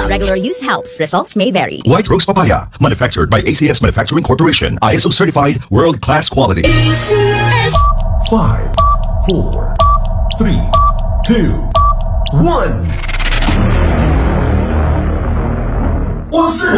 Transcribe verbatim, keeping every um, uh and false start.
Regular use helps. Results may vary. White Rose Papaya, manufactured by A C S Manufacturing Corporation. I S O certified, world-class quality. A C S. Five, four, three, two, one. 我是